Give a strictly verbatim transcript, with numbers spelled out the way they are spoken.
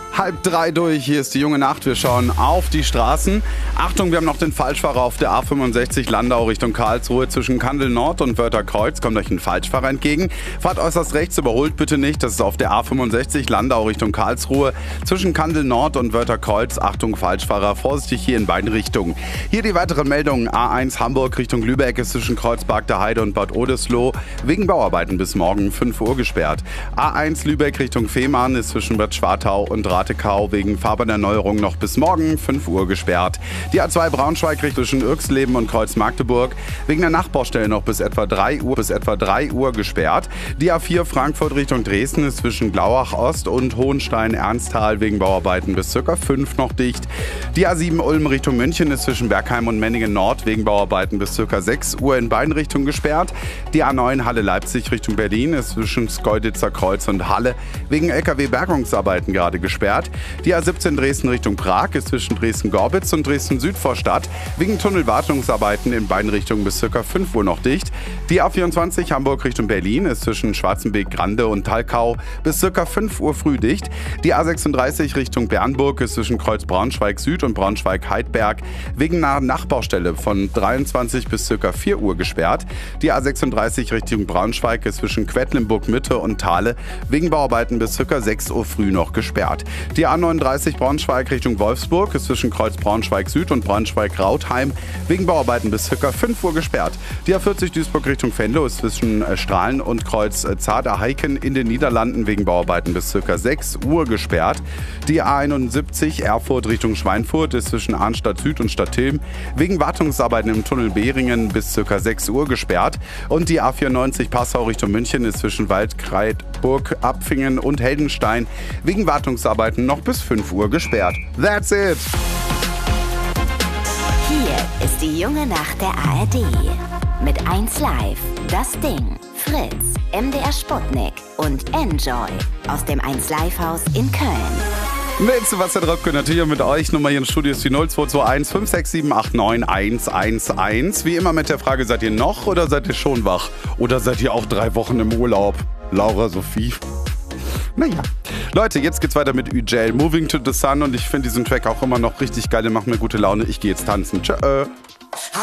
Halb drei durch, hier ist die junge Nacht, wir schauen auf die Straßen. Achtung, wir haben noch den Falschfahrer auf der A fünfundsechzig Landau Richtung Karlsruhe. Zwischen Kandel Nord und Wörtherkreuz kommt euch ein Falschfahrer entgegen. Fahrt äußerst rechts, überholt bitte nicht, das ist auf der A fünfundsechzig Landau Richtung Karlsruhe. Zwischen Kandel Nord und Wörtherkreuz, Achtung Falschfahrer, vorsichtig hier in beiden Richtungen. Hier die weiteren Meldungen, A eins Hamburg Richtung Lübeck ist zwischen Kreuzberg der Heide und Bad Oldesloe wegen Bauarbeiten bis morgen fünf Uhr gesperrt. A eins Lübeck Richtung Fehmarn ist zwischen Bad Schwartau und Ratekau wegen Fahrbahnerneuerung noch bis morgen fünf Uhr gesperrt. Die A zwei Braunschweig Richtung zwischen Irxleben und Kreuz Magdeburg wegen der Nachbaustelle noch bis etwa drei Uhr bis etwa drei Uhr gesperrt. Die A vier Frankfurt Richtung Dresden ist zwischen Glauach Ost und Hohenstein-Ernsthal wegen Bauarbeiten bis ca. fünf noch dicht. Die A sieben Ulm Richtung München ist zwischen Bergheim und Menningen Nord wegen Bauarbeiten bis ca. sechs Uhr in beiden Richtungen gesperrt. Die A neun Halle Leipzig Richtung Berlin ist zwischen Schkeuditzer Kreuz und Halle wegen L K W-Bergungsarbeiten gerade gesperrt. Die A siebzehn Dresden Richtung Prag ist zwischen Dresden-Gorbitz und Dresden-Südvorstadt wegen Tunnelwartungsarbeiten in beiden Richtungen bis ca. fünf Uhr noch dicht. Die A vierundzwanzig Hamburg Richtung Berlin ist zwischen Schwarzenbeek-Grande und Talkau bis ca. fünf Uhr früh dicht. Die A sechsunddreißig Richtung Bernburg ist zwischen Kreuz Braunschweig Süd und Braunschweig-Heidberg wegen einer Nachbaustelle von dreiundzwanzig bis ca. vier Uhr gesperrt. Die A sechsunddreißig Richtung Braunschweig ist zwischen Quedlinburg Mitte und Thale wegen Bauarbeiten bis ca. sechs Uhr früh noch gesperrt. Die A neununddreißig Braunschweig Richtung Wolfsburg ist zwischen Kreuz Braunschweig Süd und Braunschweig-Rautheim wegen Bauarbeiten bis ca. fünf Uhr gesperrt. Die A vierzig Duisburg Richtung Venlo ist zwischen Strahlen und Kreuz Zader-Heiken in den Niederlanden wegen Bauarbeiten bis ca. sechs Uhr gesperrt. Die A einundsiebzig Erfurt Richtung Schweinfurt ist zwischen Arnstadt Süd und Stadtilm wegen Wartungsarbeiten im Tunnel Behringen bis ca. sechs Uhr gesperrt. Und die A vierundneunzig Passau Richtung München ist zwischen Waldkreidburg, Abfingen und Heldenstein wegen Wartungsarbeiten noch bis fünf Uhr gesperrt. That's it! Hier ist die junge Nacht der A R D. Mit eins Live, Das Ding, Fritz, M D R Sputnik und Enjoy aus dem eins Live Haus in Köln. Willst du was da drauf können? Natürlich auch mit euch. Nummer hier im Studio ist die null zwei zwei eins fünf sechs sieben acht neun eins eins eins. Wie immer mit der Frage, seid ihr noch oder seid ihr schon wach? Oder seid ihr auch drei Wochen im Urlaub? Laura Sophie. Naja. Leute, jetzt geht's weiter mit Üjel, Moving to the Sun, und ich finde diesen Track auch immer noch richtig geil, der macht mir gute Laune. Ich gehe jetzt tanzen. Tschö.